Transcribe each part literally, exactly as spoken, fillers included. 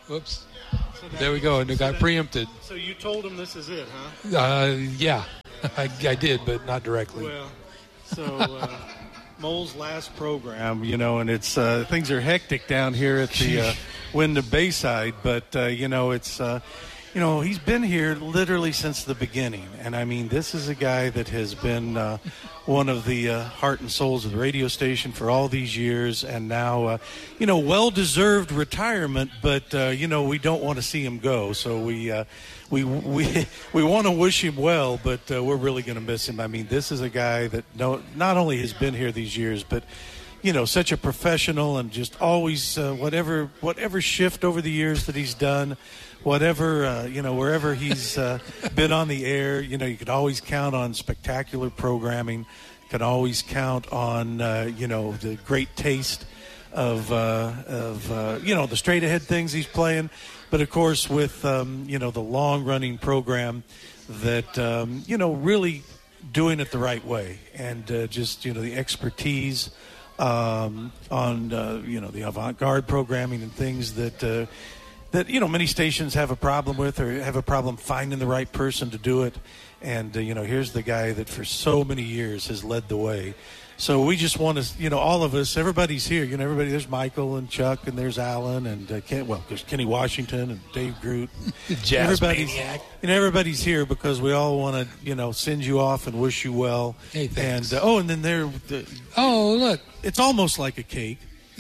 Whoops. So there we go. And it got preempted. So you told him this is it, huh? Uh, yeah, I, I did, but not directly. Well, so uh, Mole's last program, you know, and it's uh, things are hectic down here at the uh, Wyndham Bayside, but, uh, you know, it's, uh, you know, he's been here literally since the beginning. And, I mean, this is a guy that has been uh, one of the uh, heart and souls of the radio station for all these years, and now, uh, you know, well-deserved retirement, but, uh, you know, we don't want to see him go. So we uh, we we we want to wish him well, but uh, we're really going to miss him. I mean, this is a guy that no, not only has been here these years, but, you know, such a professional and just always uh, whatever whatever shift over the years that he's done, whatever, uh, you know, wherever he's uh, been on the air, you know, you could always count on spectacular programming, can always count on, uh, you know, the great taste of, uh, of uh, you know, the straight-ahead things he's playing. But, of course, with, um, you know, the long-running program that, um, you know, really doing it the right way. And uh, just, you know, the expertise um, on, uh, you know, the avant-garde programming and things that uh, – that, you know, many stations have a problem with or have a problem finding the right person to do it. And, uh, you know, here's the guy that for so many years has led the way. So we just want to, you know, all of us, everybody's here. You know, everybody, there's Michael and Chuck and there's Alan and, uh, Ken, well, there's Kenny Washington and Dave Groot. Jazz everybody's, maniac. You know, everybody's here because we all want to, you know, send you off and wish you well. Hey, thanks. And, uh, oh, and then there, the, oh, look. It's almost like a cake.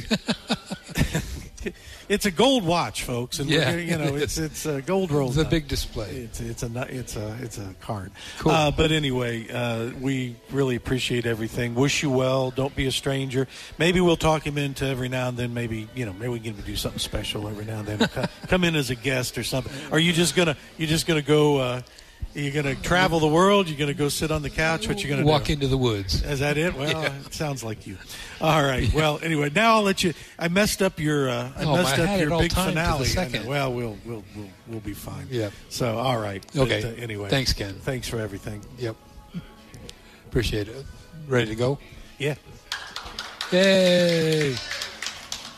It's a gold watch, folks, and yeah, we're, you know it's it's a gold roll. It's a big display. It's it's a it's a it's a card. Cool. Uh, but anyway, uh, we really appreciate everything. Wish you well. Don't be a stranger. Maybe we'll talk him into every now and then. Maybe you know maybe we can do something special every now and then. come, come in as a guest or something. Are you just gonna you just gonna go? Uh, You're going to travel the world? You're going to go sit on the couch? What you going to do? Walk into the woods. Is that it? Well, yeah. It sounds like you. All right. Well, anyway, now I'll let you. I messed up your. Uh, I oh, messed I up your big finale. Second. Well, we'll we'll we'll we'll be fine. Yeah. So, all right. Okay. But, uh, anyway. Thanks, Ken. Thanks for everything. Yep. Appreciate it. Ready to go? Yeah. Yay.